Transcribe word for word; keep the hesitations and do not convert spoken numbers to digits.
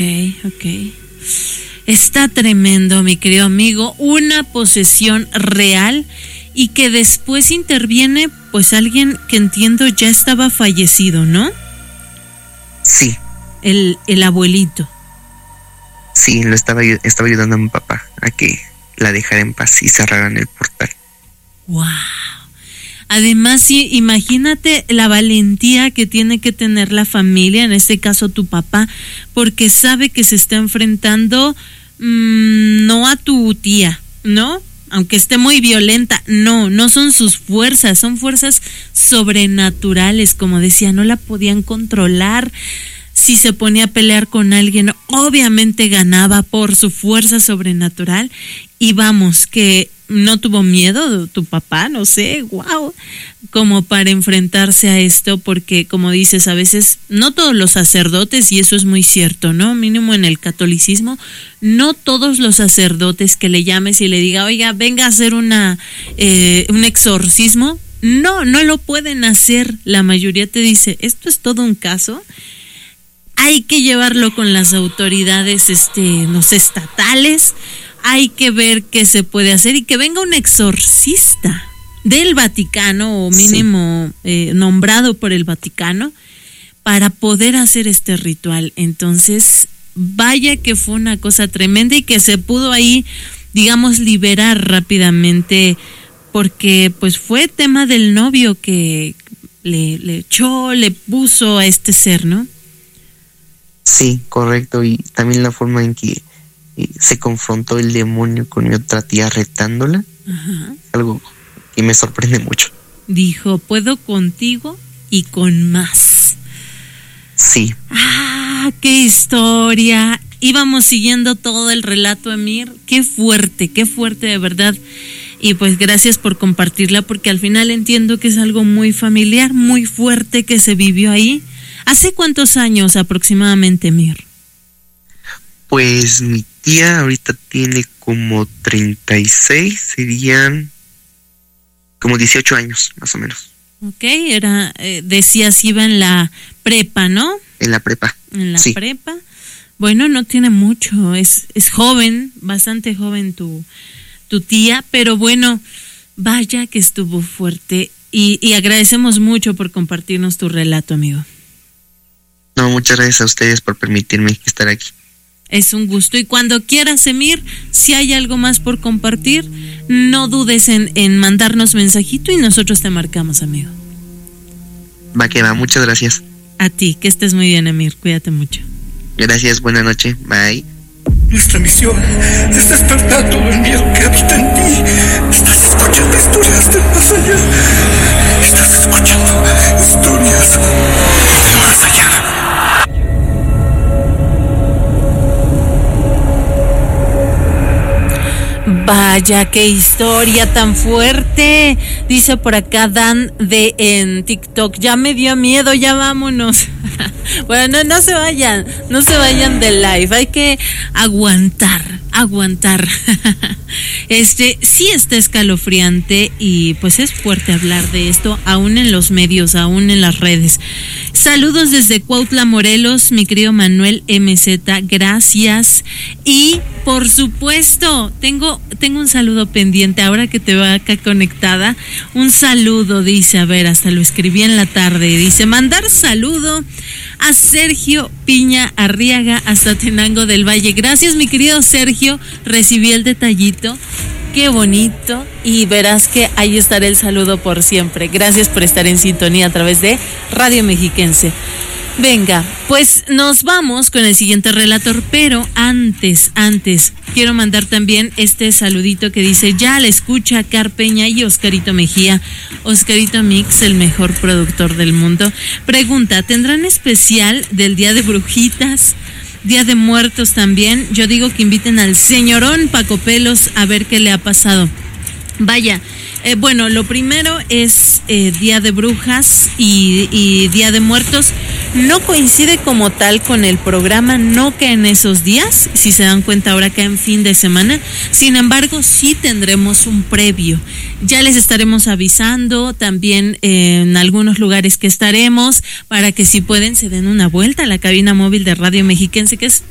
Ok. Está tremendo, mi querido amigo, una posesión real y que después interviene pues alguien que entiendo ya estaba fallecido, ¿no? Sí. El, el abuelito. Sí, lo estaba, estaba ayudando a mi papá a que la dejara en paz y cerraran el portal. Wow. Además, sí, imagínate la valentía que tiene que tener la familia, en este caso tu papá, porque sabe que se está enfrentando mmm, no a tu tía, ¿no? Aunque esté muy violenta, no, no son sus fuerzas, son fuerzas sobrenaturales, como decía, no la podían controlar. Si se ponía a pelear con alguien, obviamente ganaba por su fuerza sobrenatural. Y vamos, que no tuvo miedo tu papá, no sé, wow, como para enfrentarse a esto, porque como dices, a veces no todos los sacerdotes, y eso es muy cierto, ¿no? Mínimo en el catolicismo, no todos los sacerdotes que le llames y le diga, oiga, venga a hacer una eh, un exorcismo, no, no lo pueden hacer. La mayoría te dice, esto es todo un caso. Hay que llevarlo con las autoridades, este, no sé, estatales. Hay que ver qué se puede hacer y que venga un exorcista del Vaticano o mínimo sí. eh, nombrado por el Vaticano para poder hacer este ritual. Entonces, vaya que fue una cosa tremenda y que se pudo ahí, digamos, liberar rápidamente, porque pues fue tema del novio que le, le echó, le puso a este ser, ¿no? Sí, correcto, y también la forma en que eh, se confrontó el demonio con mi otra tía retándola. Ajá. Algo que me sorprende mucho. Dijo, puedo contigo y con más. Sí. Ah, qué historia. Íbamos siguiendo todo el relato, Emir. Qué fuerte, qué fuerte de verdad. Y pues gracias por compartirla, porque al final entiendo que es algo muy familiar, muy fuerte que se vivió ahí. ¿Hace cuántos años aproximadamente, Emir? Pues mi tía ahorita tiene como treinta y seis, serían como dieciocho años, más o menos. Ok, era, eh, decías, iba en la prepa, ¿no? En la prepa. En la sí. prepa. Bueno, no tiene mucho, es, es joven, bastante joven tu, tu tía, pero bueno, vaya que estuvo fuerte y, y agradecemos mucho por compartirnos tu relato, amigo. No, muchas gracias a ustedes por permitirme estar aquí. Es un gusto. Y cuando quieras, Emir, si hay algo más por compartir, no dudes en, en mandarnos mensajito y nosotros te marcamos, amigo. Va que va, muchas gracias. A ti, que estés muy bien, Emir. Cuídate mucho. Gracias, buena noche. Bye. Nuestra misión es despertar todo el miedo que habita en ti. Estás escuchando historias del más allá. Estás escuchando historias del más allá. Vaya, qué historia tan fuerte. Dice por acá Dan de en TikTok, ya me dio miedo, ya vámonos. Bueno, no, no se vayan, no se vayan del live, hay que aguantar, aguantar. Este, sí está escalofriante y pues es fuerte hablar de esto, aún en los medios, aún en las redes. Saludos desde Cuautla, Morelos, mi querido Manuel M Z, gracias. Y por supuesto, tengo, tengo un saludo pendiente ahora que te va acá conectada. Un saludo, dice, a ver, hasta lo escribí en la tarde. Dice, mandar saludo a Sergio Piña Arriaga hasta Tenango del Valle. Gracias, mi querido Sergio, recibí el detallito. Qué bonito, y verás que ahí estará el saludo por siempre. Gracias por estar en sintonía a través de Radio Mexiquense. Venga, pues nos vamos con el siguiente relator, pero antes, antes, quiero mandar también este saludito que dice, ya la escucha Carpeña y Oscarito Mejía. Oscarito Mix, el mejor productor del mundo. Pregunta, ¿tendrán especial del Día de Brujitas? Día de Muertos también. Yo digo que inviten al señorón Paco Pelos a ver qué le ha pasado. Vaya, eh, bueno, lo primero es eh, Día de Brujas y, y Día de Muertos. No coincide como tal con el programa, no que en esos días, si se dan cuenta ahora que en fin de semana. Sin embargo, sí tendremos un previo. Ya les estaremos avisando también eh, en algunos lugares que estaremos, para que si pueden se den una vuelta a la cabina móvil de Radio Mexiquense, que es